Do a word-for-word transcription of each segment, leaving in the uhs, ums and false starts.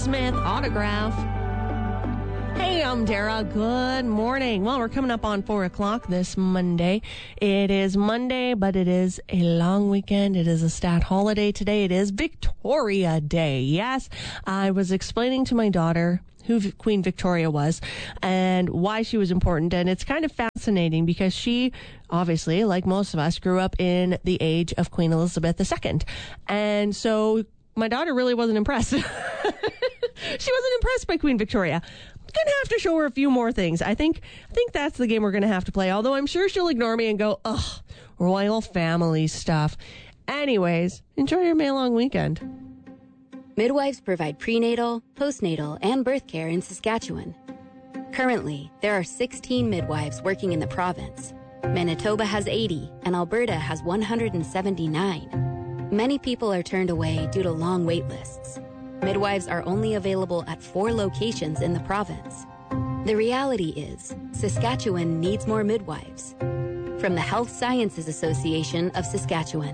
Smith autograph. Hey, I'm Dara. Good morning. Well, we're coming up on four o'clock this Monday. It is Monday, but it is a long weekend. It is a stat holiday today. It is Victoria Day. Yes, I was explaining to my daughter who v- Queen Victoria was and why she was important. And it's kind of fascinating because she, obviously, like most of us, grew up in the age of Queen Elizabeth the Second. And so my daughter really wasn't impressed. She wasn't impressed by Queen Victoria. I'm gonna have to show her a few more things. I think I think that's the game we're gonna have to play. Although I'm sure she'll ignore me and go, ugh, royal family stuff. Anyways, enjoy your May long weekend. Midwives provide prenatal, postnatal, and birth care in Saskatchewan. Currently, there are sixteen midwives working in the province. Manitoba has eighty, and Alberta has one hundred seventy-nine. Many people are turned away due to long wait lists. Midwives are only available at four locations in the province. The reality is, Saskatchewan needs more midwives. From the Health Sciences Association of Saskatchewan.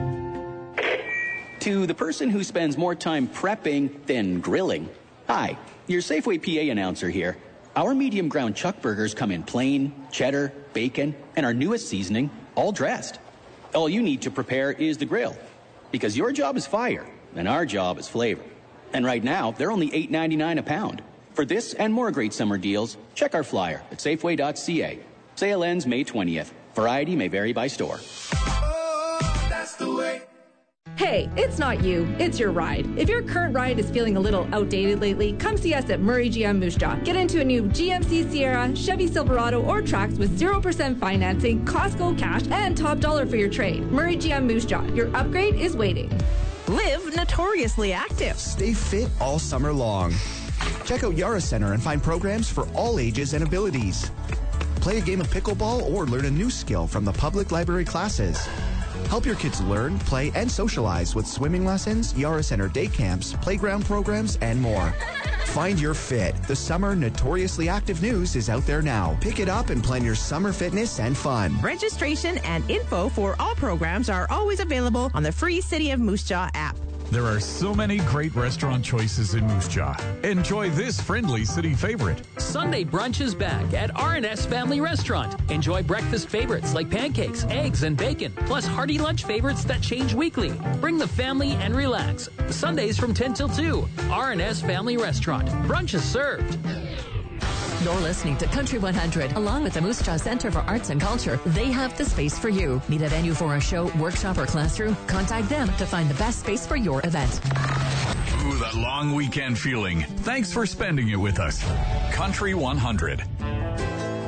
To the person who spends more time prepping than grilling. Hi, your Safeway P A announcer here. Our medium ground chuck burgers come in plain, cheddar, bacon, and our newest seasoning, all dressed. All you need to prepare is the grill. Because your job is fire, and our job is flavor. And right now, they're only eight ninety-nine a pound. For this and more great summer deals, check our flyer at safeway dot c a. Sale ends May twentieth. Variety may vary by store. Oh, that's the way. Hey, it's not you, it's your ride. If your current ride is feeling a little outdated lately, come see us at Murray G M Moose Jaw. Get into a new G M C Sierra, Chevy Silverado, or Trax with zero percent financing, Costco cash, and top dollar for your trade. Murray G M Moose Jaw, your upgrade is waiting. Live notoriously active. Stay fit all summer long. Check out Yara Center and find programs for all ages and abilities. Play a game of pickleball or learn a new skill from the public library classes. Help your kids learn, play, and socialize with swimming lessons, Yara Center day camps, playground programs, and more. Find your fit. The summer Notoriously Active news is out there now. Pick it up and plan your summer fitness and fun. Registration and info for all programs are always available on the free City of Moose Jaw app. There are so many great restaurant choices in Moose Jaw. Enjoy this friendly city favorite. Sunday brunch is back at R and S Family Restaurant. Enjoy breakfast favorites like pancakes, eggs, and bacon, plus hearty lunch favorites that change weekly. Bring the family and relax. Sundays from ten till two. R and S Family Restaurant. Brunch is served. You're listening to Country one hundred, along with the Moose Jaw Centre for Arts and Culture. They have the space for you. Need a venue for a show, workshop, or classroom? Contact them to find the best space for your event. Ooh, that long weekend feeling. Thanks for spending it with us. Country one hundred.